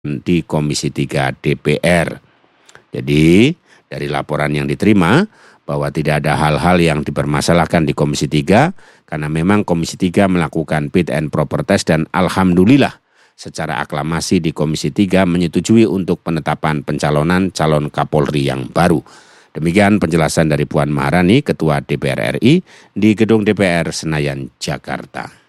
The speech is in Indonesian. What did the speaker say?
di Komisi 3 DPR. Jadi dari laporan yang diterima bahwa tidak ada hal-hal yang dipermasalahkan di Komisi 3 karena memang Komisi 3 melakukan fit and proper test dan alhamdulillah secara aklamasi di Komisi 3 menyetujui untuk penetapan pencalonan calon Kapolri yang baru. Demikian penjelasan dari Puan Maharani, Ketua DPR RI di Gedung DPR Senayan, Jakarta.